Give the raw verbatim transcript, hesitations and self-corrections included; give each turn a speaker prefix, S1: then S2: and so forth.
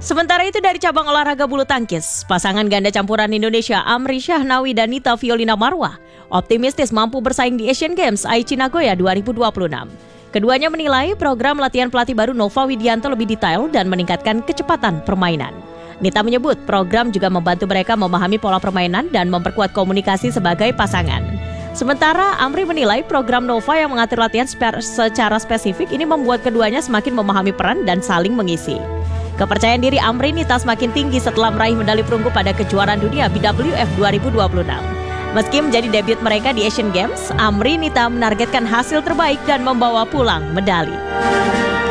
S1: Sementara itu dari cabang olahraga bulu tangkis, pasangan ganda campuran Indonesia Amri Syahnawi dan Nita Violina Marwah optimistis mampu bersaing di Asian Games Aichi Nagoya dua ribu dua puluh enam. Keduanya menilai program latihan pelatih baru Nova Widianto lebih detail dan meningkatkan kecepatan permainan. Nita menyebut program juga membantu mereka memahami pola permainan dan memperkuat komunikasi sebagai pasangan. Sementara Amri menilai program Nova yang mengatur latihan secara spesifik ini membuat keduanya semakin memahami peran dan saling mengisi. Kepercayaan diri Amri Nita semakin tinggi setelah meraih medali perunggu pada kejuaraan dunia B W F dua ribu dua puluh enam. Meski menjadi debut mereka di Asian Games, Amri Nita menargetkan hasil terbaik dan membawa pulang medali.